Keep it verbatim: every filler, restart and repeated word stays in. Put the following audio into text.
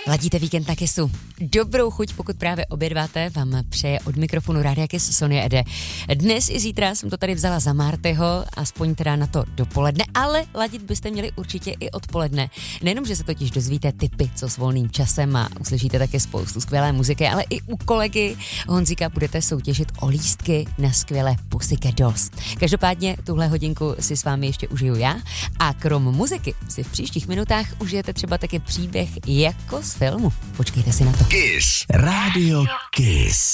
Ladíte víkend na Kissu. Dobrou chuť, pokud právě obědváte, vám přeje od mikrofonu Rádia Kiss Sonia Ede. Dnes i zítra jsem to tady vzala za Martyho, aspoň teda na to dopoledne, ale ladit byste měli určitě i odpoledne. Nejenom, že se totiž dozvíte tipy, co s volným časem a uslyšíte také spoustu skvělé muziky, ale i u kolegy Honzíka budete soutěžit o lístky na skvělé Pussycat Dolls. Každopádně tuhle hodinku si s vámi ještě užiju já a krom muziky si v příštích minutách užijete třeba taky příběh jako z filmu. Počkejte si na to. Kiss. Rádio Kiss.